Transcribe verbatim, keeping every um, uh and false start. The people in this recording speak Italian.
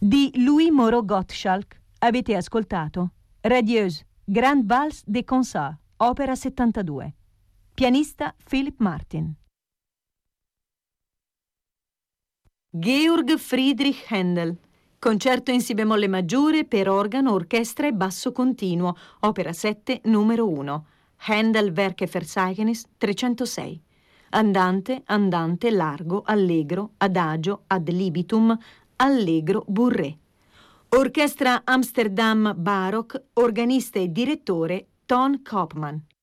Di Louis Moreau Gottschalk avete ascoltato Radieuse, Grand Vals des Concerts, opera settantadue. Pianista Philip Martin. Georg Friedrich Händel, concerto in si bemolle maggiore per organo, orchestra e basso continuo, opera sette, numero uno. Händel Werkverzeichnis trecentosei. Andante, andante, largo, allegro, adagio, ad libitum, allegro, bourrée. Orchestra Amsterdam Baroque, organista e direttore Ton Koopman.